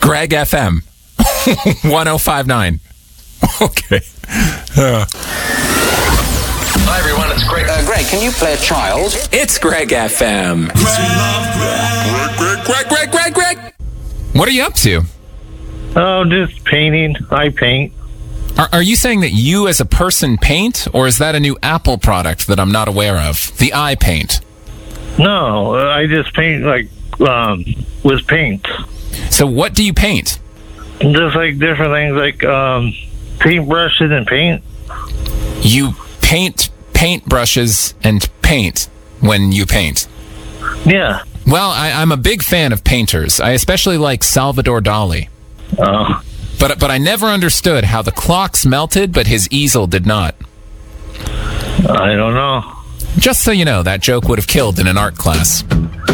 Greg FM 1059. Okay. Hi, everyone. It's Greg. Greg, can you play a child? It's Greg FM. Greg. What are you up to? Oh, just painting. I paint. Are you saying that you as a person paint, or is that a new Apple product that I'm not aware of? The eye paint. No, I just paint with paint. So what do you paint? Just like different things like paintbrushes and paint. You paint paintbrushes and paint when you paint. Yeah. Well, I'm a big fan of painters. I especially like Salvador Dali. Oh. But I never understood how the clocks melted, but his easel did not. I don't know. Just so you know, that joke would have killed in an art class.